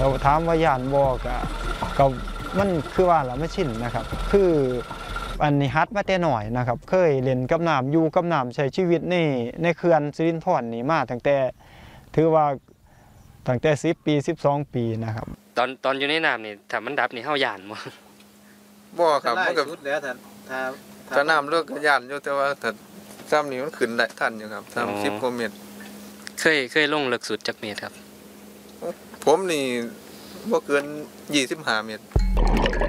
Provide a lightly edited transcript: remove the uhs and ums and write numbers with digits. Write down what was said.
แต่ถามว่าย่านบ่ก็มันคือว่าละไม่ชินนะครับคืออันนี้ฮัดมาแต่หน่อยนะครับเคยเล่นกับน้ำอยู่กับน้ำใช้ชีวิตในเขื่อนสิรินธรนี่มาตั้งแต่ถือว่าตั้งแต่10 ปี12 ปีนะครับตอนอยู่ในน้ำนี่ถ้ามันดับนี่เฮาย่านบ่บ่ครับมันก็สุดแล้วถ้าน้ำเลิกก็ย่านอยู่แต่ว่าถ้าซ้ำนี่มันขึ้นได้ทันอยู่ครับ30 กว่าเมตรเคยลงลึกสุดจักเมตรครับผมนี่บ่เกิน25 เมตร